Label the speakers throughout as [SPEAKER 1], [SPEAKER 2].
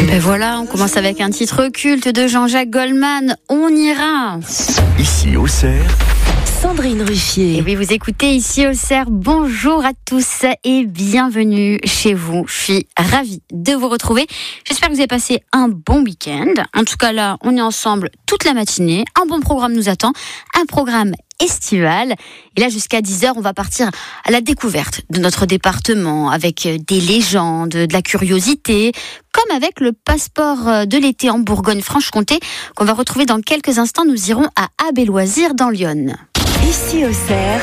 [SPEAKER 1] Ben voilà, on commence avec un titre culte de Jean-Jacques Goldman, On ira.
[SPEAKER 2] Ici au Cerf,
[SPEAKER 3] Sandrine Ruffier.
[SPEAKER 1] Et oui, vous écoutez Ici au Cerf. Bonjour à tous et bienvenue chez vous. Je suis ravie de vous retrouver. J'espère que vous avez passé un bon week-end. En tout cas là, on est ensemble toute la matinée. Un bon programme nous attend. Un programme estival. Et là, jusqu'à 10h, on va partir à la découverte de notre département avec des légendes, de la curiosité, comme avec le passeport de l'été en Bourgogne-Franche-Comté qu'on va retrouver dans quelques instants. Nous irons à Abbé Loisirs dans l'Yonne.
[SPEAKER 3] Ici au Cerf,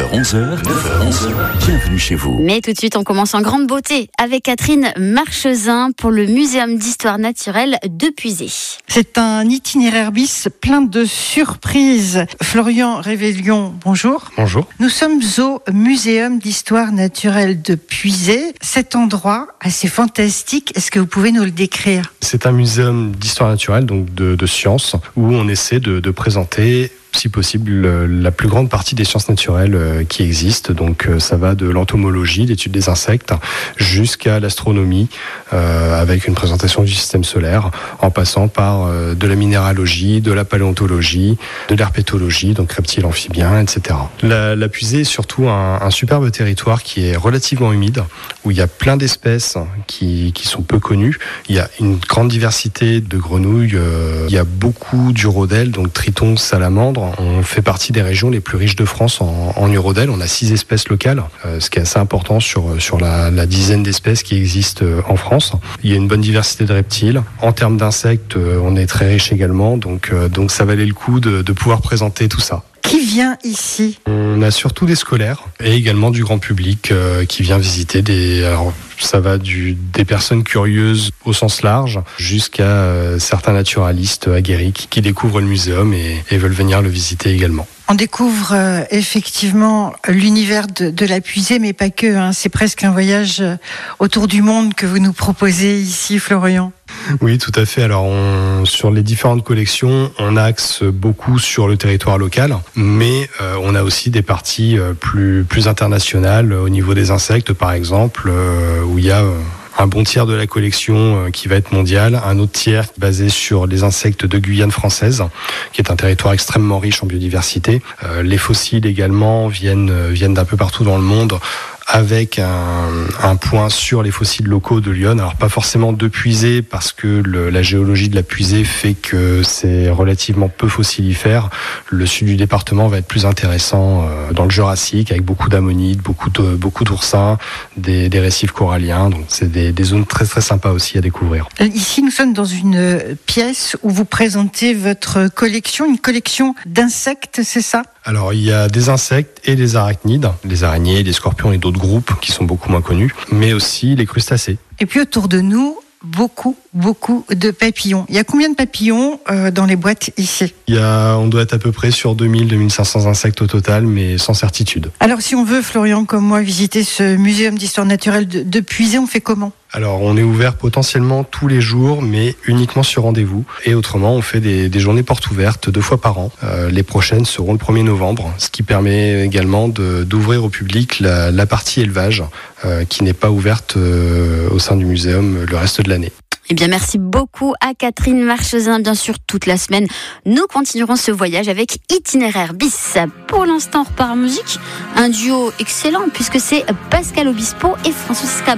[SPEAKER 2] 9h-11h, bienvenue chez vous.
[SPEAKER 1] Mais tout de suite, on commence en grande beauté avec Catherine Marchezin pour le Muséum d'Histoire Naturelle de Puisay.
[SPEAKER 4] C'est un itinéraire bis plein de surprises. Florian Révélion, bonjour.
[SPEAKER 5] Bonjour.
[SPEAKER 4] Nous sommes au Muséum d'Histoire Naturelle de Puisay. Cet endroit assez fantastique, est-ce que vous pouvez nous le décrire ?
[SPEAKER 5] C'est un muséum d'histoire naturelle, donc de sciences, où on essaie de présenter, si possible, la plus grande partie des sciences naturelles qui existent. Donc ça va de l'entomologie, l'étude des insectes, jusqu'à l'astronomie, avec une présentation du système solaire, en passant par de la minéralogie, de la paléontologie, de l'herpétologie, donc reptiles, amphibiens, etc. La Puisay est surtout un superbe territoire qui est relativement humide, où il y a plein d'espèces qui sont peu connues. Il y a une grande diversité de grenouilles, il y a beaucoup d'urodèles, donc tritons, salamandres. On fait partie des régions les plus riches de France en urodèles. On a 6 espèces locales, ce qui est assez important sur la dizaine d'espèces qui existent en France. Il y a une bonne diversité de reptiles. En termes d'insectes, on est très riche également, donc ça valait le coup de pouvoir présenter tout ça.
[SPEAKER 4] Qui vient ici ?
[SPEAKER 5] On a surtout des scolaires et également du grand public qui vient visiter alors, ça va des personnes curieuses au sens large jusqu'à certains naturalistes aguerris qui découvrent le muséum et veulent venir le visiter également.
[SPEAKER 4] On découvre effectivement l'univers de la Puisay, mais pas que. C'est presque un voyage autour du monde que vous nous proposez ici, Florian.
[SPEAKER 5] Oui, tout à fait. Alors, sur les différentes collections, on axe beaucoup sur le territoire local, mais on a aussi des parties plus internationales au niveau des insectes, par exemple, où il y a un bon tiers de la collection qui va être mondiale, un autre tiers basé sur les insectes de Guyane française, qui est un territoire extrêmement riche en biodiversité. Les fossiles également viennent d'un peu partout dans le monde, avec un point sur les fossiles locaux de l'Yonne. Alors pas forcément de Puisay, parce que la géologie de la Puisay fait que c'est relativement peu fossilifère. Le sud du département va être plus intéressant dans le Jurassique, avec beaucoup d'ammonites, beaucoup d'oursins, des récifs coralliens. Donc c'est des zones très très sympas aussi à découvrir.
[SPEAKER 4] Ici, nous sommes dans une pièce où vous présentez votre collection, une collection d'insectes, c'est ça ?
[SPEAKER 5] Alors, il y a des insectes et des arachnides, les araignées, les scorpions et d'autres groupes qui sont beaucoup moins connus, mais aussi les crustacés.
[SPEAKER 4] Et puis autour de nous, beaucoup de papillons. Il y a combien de papillons dans les boîtes ici ?
[SPEAKER 5] On doit être à peu près sur 2000-2500 insectes au total, mais sans certitude.
[SPEAKER 4] Alors si on veut, Florian, comme moi, visiter ce muséum d'histoire naturelle de Puisay, on fait comment ?
[SPEAKER 5] Alors, on est ouvert potentiellement tous les jours, mais uniquement sur rendez-vous. Et autrement, on fait des journées portes ouvertes 2 fois par an. Les prochaines seront le 1er novembre, ce qui permet également d'ouvrir au public la partie élevage, qui n'est pas ouverte au sein du muséum le reste de l'année.
[SPEAKER 1] Eh bien, merci beaucoup à Catherine Marchezin. Bien sûr, toute la semaine, nous continuerons ce voyage avec Itinéraire bis. Pour l'instant, on repart en musique. Un duo excellent, puisque c'est Pascal Obispo et Francis Cabrel.